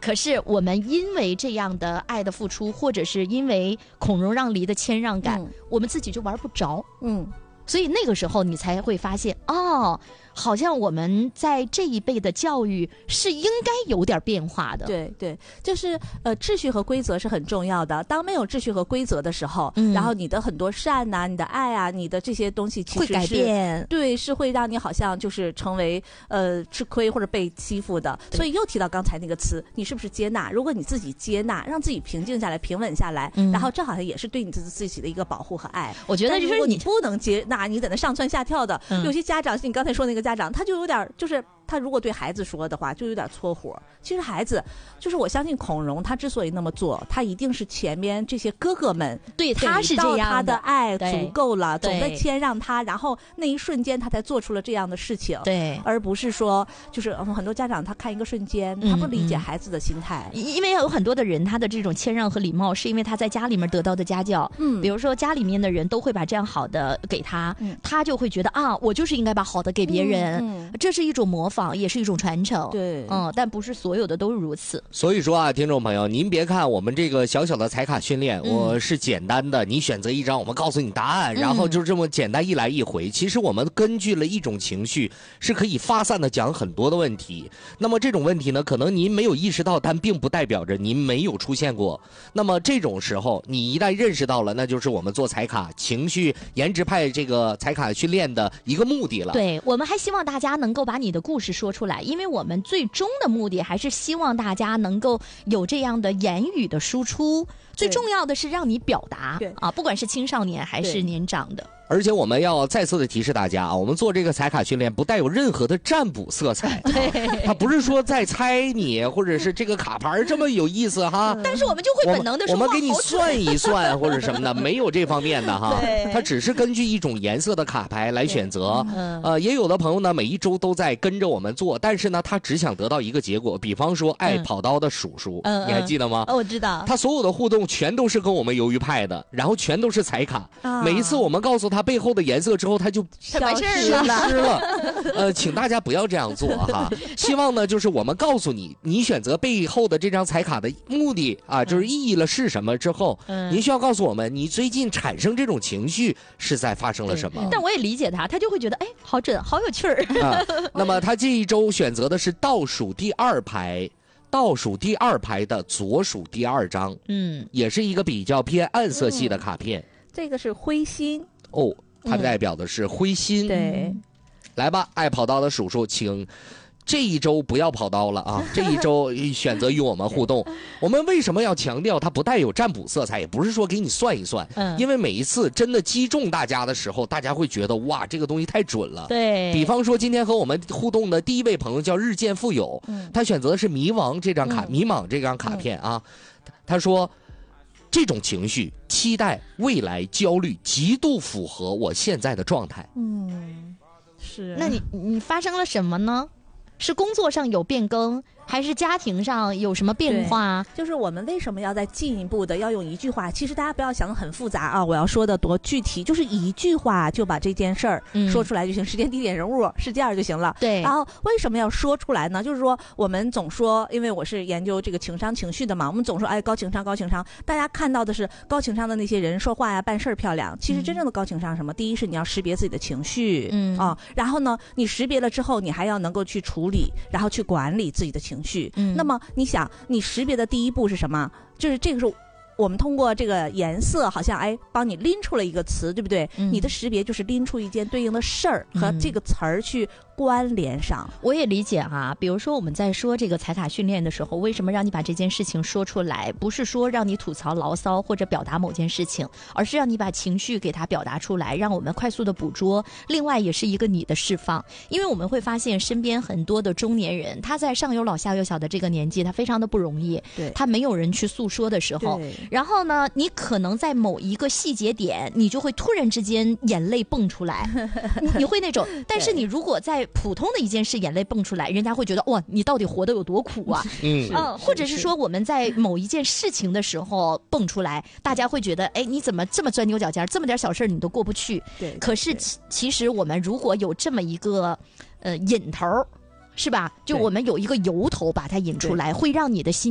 可是我们因为这样的爱的付出，或者是因为孔融让梨的谦让感，我们自己就玩不着。所以那个时候你才会发现，哦，好像我们在这一辈的教育是应该有点变化的。 对对，就是秩序和规则是很重要的。当没有秩序和规则的时候，然后你的很多善呐、你的爱啊、你的这些东西其实是会改变， 对，是会让你好像就是成为吃亏或者被欺负的。所以又提到刚才那个词，你是不是接纳？如果你自己接纳，让自己平静下来、平稳下来，然后这好像也是对你自己的一个保护和爱。 我觉得就是你不能接纳，你在那上蹿下跳的，有些家长，你刚才说那个家长，他就有点就是他如果对孩子说的话，就有点搓火。其实孩子就是我相信孔融他之所以那么做，他一定是前面这些哥哥们对他是这样他的爱足够了，总在谦让他，然后那一瞬间他才做出了这样的事情。 对， 而不是说就是很多家长他看一个瞬间，他不理解孩子的心态。 因为有很多的人他的这种谦让和礼貌是因为他在家里面得到的家教。比如说家里面的人都会把这样好的给他，他就会觉得啊，我就是应该把好的给别人。这是一种模仿，也是一种传承。 对， 但不是所有的都是如此。 所以说啊，听众朋友，您别看我们这个小小的彩卡训练，我是简单的，你选择一张，我们告诉你答案，然后就这么简单一来一回。其实我们根据了一种情绪，是可以发散的讲很多的问题。那么这种问题呢，可能您没有意识到，但并不代表着您没有出现过。那么这种时候，你一旦认识到了，那就是我们做彩卡情绪颜值派这个彩卡训练的一个目的了。 对，我们还希望大家能够把你的故事说出来，因为我们最终的目的还是希望大家能够有这样的言语的输出。最重要的是让你表达啊，不管是青少年还是年长的。 而且我们要再次的提示大家啊，我们做这个彩卡训练不带有任何的占卜色彩，它不是说在猜你，或者是这个卡牌这么有意思哈。 但是我们就会本能的说， 我们给你算一算或者什么的，没有这方面的哈。它只是根据一种颜色的卡牌来选择。也有的朋友呢，每一周都在跟着我们做，但是呢，他只想得到一个结果，比方说爱跑刀的叔叔，你还记得吗？ 我知道。 他所有的互动全都是跟我们鱿鱼派的，然后全都是彩卡。每一次我们告诉他背后的颜色之后，他就完事了。 请大家不要这样做哈。希望呢，就是我们告诉你，你选择背后的这张彩卡的目的啊，就是意义了是什么之后，您需要告诉我们，你最近产生这种情绪是在发生了什么。 但我也理解他就会觉得，哎，好准，好有趣儿。 那么他这一周选择的是倒数第二排的左数第二张，也是一个比较偏暗色系的卡片。 这个是灰心哦，它代表的是灰心。 对， 来吧，爱跑刀的叔叔，请这一周不要跑刀了啊！这一周选择与我们互动。我们为什么要强调它不带有占卜色彩？也不是说给你算一算，因为每一次真的击中大家的时候，大家会觉得哇，这个东西太准了。 对， 比方说今天和我们互动的第一位朋友叫日渐富有，他选择的是迷茫这张卡，迷茫这张卡片啊，他说。这种情绪、期待、未来、焦虑，极度符合我现在的状态。 是。 那你发生了什么呢？是工作上有变更，还是家庭上有什么变化？ 就是我们为什么要再进一步的要用一句话？其实大家不要想得很复杂啊，我要说的多具体，就是一句话就把这件事儿说出来就行，时间、地点、人物是这样就行了。 对。 然后为什么要说出来呢？就是说我们总说，因为我是研究这个情商情绪的嘛，我们总说哎高情商高情商，大家看到的是高情商的那些人说话呀办事儿漂亮，其实真正的高情商是什么？第一是你要识别自己的情绪，然后呢你识别了之后，你还要能够去处理，然后去管理自己的情绪。那么你想，你识别的第一步是什么？就是这个时候我们通过这个颜色好像帮你拎出了一个词，对不对？你的识别就是拎出一件对应的事儿和这个词儿去关联上。 我也理解啊，比如说我们在说这个彩卡训练的时候，为什么让你把这件事情说出来？不是说让你吐槽牢骚或者表达某件事情，而是让你把情绪给它表达出来，让我们快速的捕捉。另外也是一个你的释放，因为我们会发现身边很多的中年人，他在上有老下有小的这个年纪，他非常的不容易。 对， 他没有人去诉说的时候，然后呢，你可能在某一个细节点，你就会突然之间眼泪蹦出来，你会那种。但是你如果在普通的一件事眼泪蹦出来，人家会觉得哇，你到底活得有多苦啊？或者是说我们在某一件事情的时候蹦出来，大家会觉得哎，你怎么这么钻牛角尖，这么点小事你都过不去？ 对。 可是其实我们如果有这么一个引头，是吧？就我们有一个由头把它引出来，会让你的心